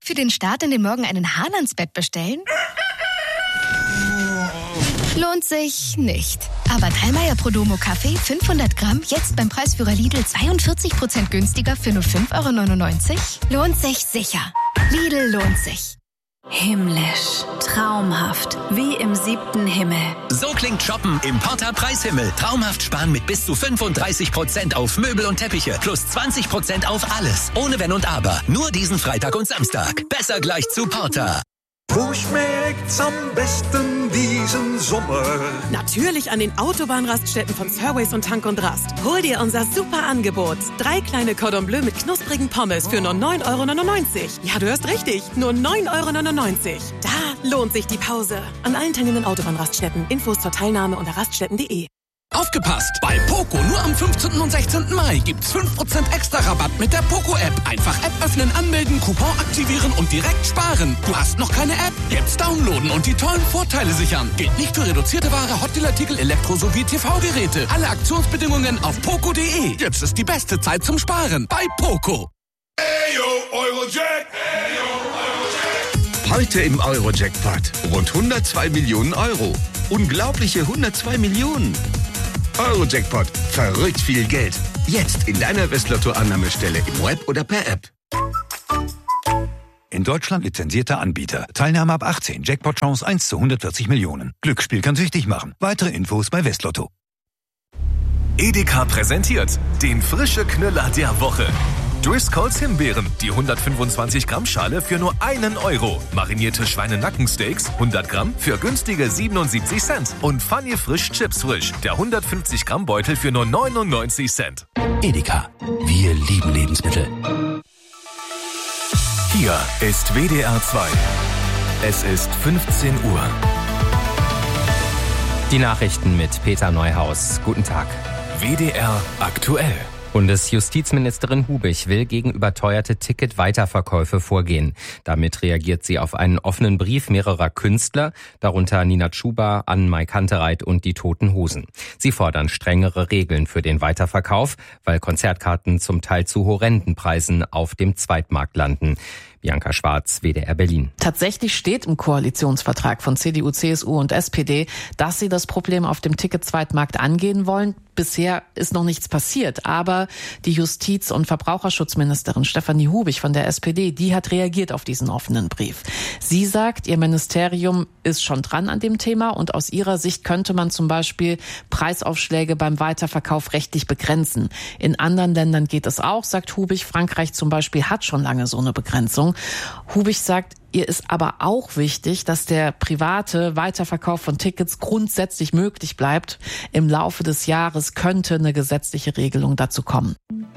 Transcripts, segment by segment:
Für den Start in den Morgen einen Haalandsbett bestellen? Lohnt sich nicht. Aber Dallmayr Prodomo Kaffee 500 Gramm jetzt beim Preisführer Lidl 42% günstiger für nur 5,99 €? Lohnt sich sicher. Lidl lohnt sich. Himmlisch, traumhaft, wie im 7. Himmel. So klingt Shoppen im Porter Preishimmel. Traumhaft sparen mit bis zu 35% auf Möbel und Teppiche plus 20% auf alles. Ohne Wenn und Aber. Nur diesen Freitag und Samstag. Besser gleich zu Porter. Wo schmeckt's am besten diesen Sommer? Natürlich an den Autobahnraststätten von Surways und Tank und Rast. Hol dir unser super Angebot. 3 kleine Cordon Bleu mit knusprigen Pommes für nur 9,99 €. Ja, du hörst richtig, nur 9,99 €. Da lohnt sich die Pause. An allen teilnehmenden Autobahnraststätten. Infos zur Teilnahme unter raststätten.de. Aufgepasst! Bei Poco nur am 15. und 16. Mai gibt's 5% extra Rabatt mit der Poco-App. Einfach App öffnen, anmelden, Coupon aktivieren und direkt sparen. Du hast noch keine App? Jetzt downloaden und die tollen Vorteile sichern. Gilt nicht für reduzierte Ware, Hotdealartikel, Elektro- sowie TV-Geräte. Alle Aktionsbedingungen auf poco.de. Jetzt ist die beste Zeit zum Sparen bei Poco. Eyo, Eurojack! Heute im Eurojackpot. Rund 102 Millionen €. Unglaubliche 102 Millionen. Eurojackpot. Verrückt viel Geld. Jetzt in deiner Westlotto-Annahmestelle im Web oder per App. In Deutschland lizenzierter Anbieter. Teilnahme ab 18. Jackpot-Chance 1 zu 140 Millionen. Glücksspiel kann süchtig machen. Weitere Infos bei Westlotto. Edeka präsentiert den frische Knüller der Woche. Driscolls Himbeeren, die 125 Gramm Schale für nur 1 €. Marinierte Schweinenackensteaks, 100 Gramm für günstige 77 Cent. Und Funny Frisch Chips Frisch, der 150 Gramm Beutel für nur 99 Cent. Edeka. Wir lieben Lebensmittel. Hier ist WDR 2. Es ist 15 Uhr. Die Nachrichten mit Peter Neuhaus. Guten Tag. WDR aktuell. Bundesjustizministerin Hubich will gegen überteuerte Ticket-Weiterverkäufe vorgehen. Damit reagiert sie auf einen offenen Brief mehrerer Künstler, darunter Nina Chuba, Annemarie Kantereit und die Toten Hosen. Sie fordern strengere Regeln für den Weiterverkauf, weil Konzertkarten zum Teil zu horrenden Preisen auf dem Zweitmarkt landen. Bianca Schwarz, WDR Berlin. Tatsächlich steht im Koalitionsvertrag von CDU, CSU und SPD, dass sie das Problem auf dem Ticket-Zweitmarkt angehen wollen. Bisher ist noch nichts passiert, aber die Justiz- und Verbraucherschutzministerin Stefanie Hubich von der SPD, die hat reagiert auf diesen offenen Brief. Sie sagt, ihr Ministerium ist schon dran an dem Thema und aus ihrer Sicht könnte man zum Beispiel Preisaufschläge beim Weiterverkauf rechtlich begrenzen. In anderen Ländern geht es auch, sagt Hubich. Frankreich zum Beispiel hat schon lange so eine Begrenzung. Hubich sagt, ihr ist aber auch wichtig, dass der private Weiterverkauf von Tickets grundsätzlich möglich bleibt. Im Laufe des Jahres könnte eine gesetzliche Regelung dazu kommen.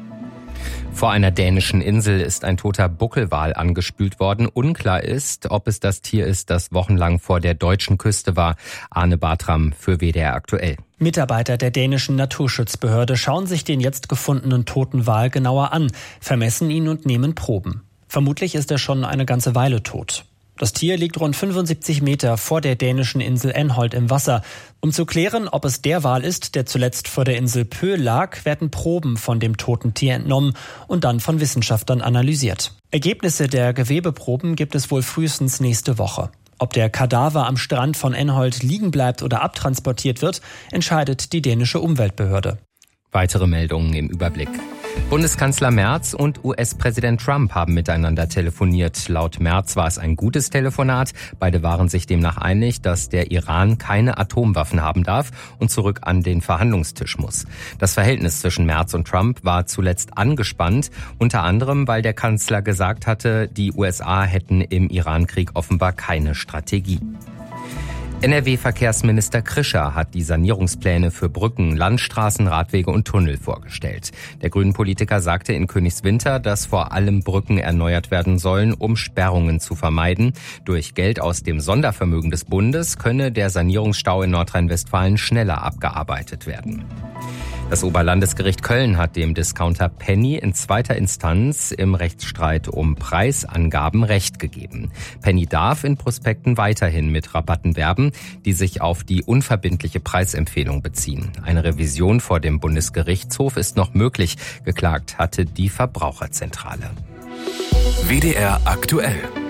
Vor einer dänischen Insel ist ein toter Buckelwal angespült worden. Unklar ist, ob es das Tier ist, das wochenlang vor der deutschen Küste war. Arne Bartram für WDR aktuell. Mitarbeiter der dänischen Naturschutzbehörde schauen sich den jetzt gefundenen toten Wal genauer an, vermessen ihn und nehmen Proben. Vermutlich ist er schon eine ganze Weile tot. Das Tier liegt rund 75 Meter vor der dänischen Insel Enholt im Wasser. Um zu klären, ob es der Wal ist, der zuletzt vor der Insel Pöhl lag, werden Proben von dem toten Tier entnommen und dann von Wissenschaftlern analysiert. Ergebnisse der Gewebeproben gibt es wohl frühestens nächste Woche. Ob der Kadaver am Strand von Enholt liegen bleibt oder abtransportiert wird, entscheidet die dänische Umweltbehörde. Weitere Meldungen im Überblick. Bundeskanzler Merz und US-Präsident Trump haben miteinander telefoniert. Laut Merz war es ein gutes Telefonat. Beide waren sich demnach einig, dass der Iran keine Atomwaffen haben darf und zurück an den Verhandlungstisch muss. Das Verhältnis zwischen Merz und Trump war zuletzt angespannt, unter anderem, weil der Kanzler gesagt hatte, die USA hätten im Iran-Krieg offenbar keine Strategie. NRW-Verkehrsminister Krischer hat die Sanierungspläne für Brücken, Landstraßen, Radwege und Tunnel vorgestellt. Der Grünen-Politiker sagte in Königswinter, dass vor allem Brücken erneuert werden sollen, um Sperrungen zu vermeiden. Durch Geld aus dem Sondervermögen des Bundes könne der Sanierungsstau in Nordrhein-Westfalen schneller abgearbeitet werden. Das Oberlandesgericht Köln hat dem Discounter Penny in zweiter Instanz im Rechtsstreit um Preisangaben Recht gegeben. Penny darf in Prospekten weiterhin mit Rabatten werben, die sich auf die unverbindliche Preisempfehlung beziehen. Eine Revision vor dem Bundesgerichtshof ist noch möglich. Geklagt hatte die Verbraucherzentrale. WDR aktuell.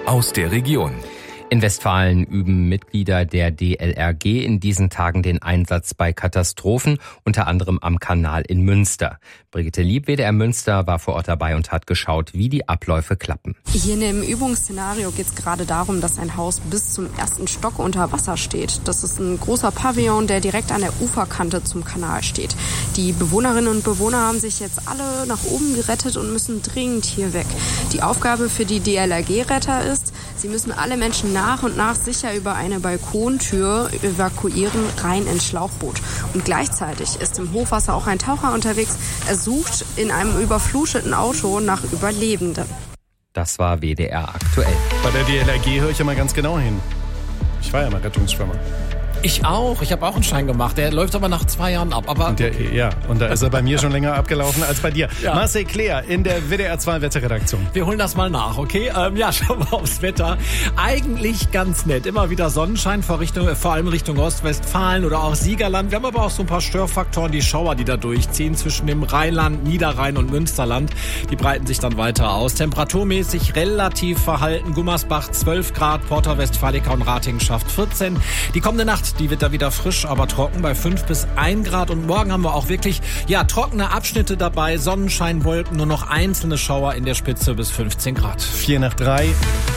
aus der Region. In Westfalen üben Mitglieder der DLRG in diesen Tagen den Einsatz bei Katastrophen, unter anderem am Kanal in Münster. Brigitte Lieb, WDR Münster, war vor Ort dabei und hat geschaut, wie die Abläufe klappen. Hier in dem Übungsszenario geht es gerade darum, dass ein Haus bis zum ersten Stock unter Wasser steht. Das ist ein großer Pavillon, der direkt an der Uferkante zum Kanal steht. Die Bewohnerinnen und Bewohner haben sich jetzt alle nach oben gerettet und müssen dringend hier weg. Die Aufgabe für die DLRG-Retter ist, sie müssen alle Menschen nach und nach sicher über eine Balkontür evakuieren, rein ins Schlauchboot. Und gleichzeitig ist im Hochwasser auch ein Taucher unterwegs. Er sucht in einem überfluteten Auto nach Überlebenden. Das war WDR aktuell. Bei der DLRG höre ich ja mal ganz genau hin. Ich war ja mal Rettungsschwimmer. Ich auch. Ich habe auch einen Schein gemacht. Der läuft aber nach 2 Jahren ab. Aber und da ist er bei mir schon länger abgelaufen als bei dir. Ja. Marcel Claire in der WDR 2 Wetterredaktion. Wir holen das mal nach, okay? Schauen wir aufs Wetter. Eigentlich ganz nett. Immer wieder Sonnenschein, vor allem Richtung Ostwestfalen oder auch Siegerland. Wir haben aber auch so ein paar Störfaktoren, die Schauer, die da durchziehen zwischen dem Rheinland, Niederrhein und Münsterland. Die breiten sich dann weiter aus. Temperaturmäßig relativ verhalten. Gummersbach 12 Grad, Porta Westfalica und Ratingen schafft 14. Die kommende Nacht, die wird da wieder frisch, aber trocken bei 5 bis 1 Grad. Und morgen haben wir auch wirklich, trockene Abschnitte dabei. Sonnenschein, Wolken, nur noch einzelne Schauer in der Spitze bis 15 Grad. 4 nach 3.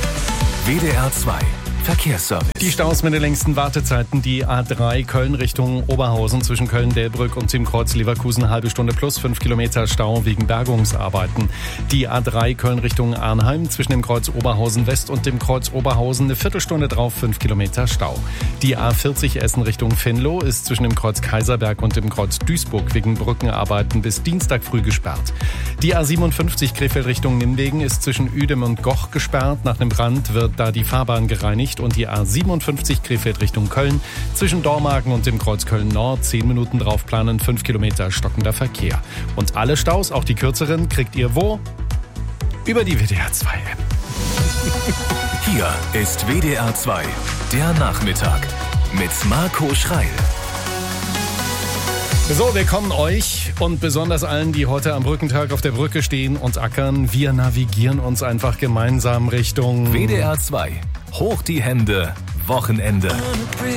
WDR 2. Verkehrsservice. Die Staus mit den längsten Wartezeiten, die A3 Köln Richtung Oberhausen zwischen Köln-Delbrück und dem Kreuz Leverkusen, eine halbe Stunde plus 5 Kilometer Stau wegen Bergungsarbeiten. Die A3 Köln Richtung Arnheim zwischen dem Kreuz Oberhausen West und dem Kreuz Oberhausen, eine Viertelstunde drauf 5 Kilometer Stau. Die A40 Essen Richtung Venlo ist zwischen dem Kreuz Kaiserberg und dem Kreuz Duisburg wegen Brückenarbeiten bis Dienstag früh gesperrt. Die A57 Krefeld Richtung Nimwegen ist zwischen Uedem und Goch gesperrt. Nach einem Brand wird da die Fahrbahn gereinigt. Und die A57 Krefeld Richtung Köln zwischen Dormagen und dem Kreuz Köln Nord 10 Minuten drauf planen, 5 Kilometer stockender Verkehr. Und alle Staus, auch die kürzeren, kriegt ihr wo? Über die WDR 2 App. Hier ist WDR 2, der Nachmittag mit Marco Schreil. So, wir kommen euch und besonders allen, die heute am Brückentag auf der Brücke stehen und ackern. Wir navigieren uns einfach gemeinsam Richtung WDR 2. Hoch die Hände, Wochenende.